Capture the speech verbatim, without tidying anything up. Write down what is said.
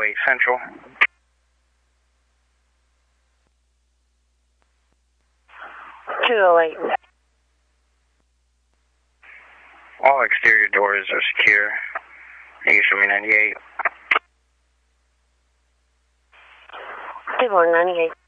oh eight Central. two oh eight. All exterior doors are secure. You can show me ninety-eight. Two four ninety-eight.